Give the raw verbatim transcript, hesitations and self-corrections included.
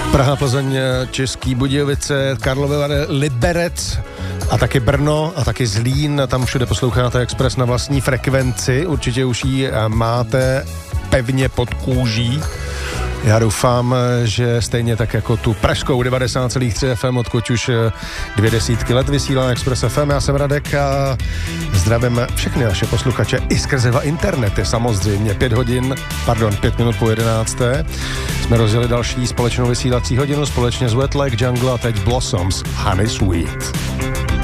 Praha, Plzeň, Český Budějovice, Karlovy Vary, Liberec a taky Brno a taky Zlín. Tam všude posloucháte Express na vlastní frekvenci. Určitě už ji máte pevně pod kůží. Já doufám, že stejně tak jako tu pražskou devadesát celá tři ef em, odkud už dvě desítky let vysílá Express ef em. Já jsem Radek a zdravím všechny naše posluchače i skrze internety. Samozřejmě pět hodin, pardon, pět minut po jedenácté. Jsme rozjeli další společnou vysílací hodinu společně s Wet Like Jungle a teď Blossoms, Honey Sweet.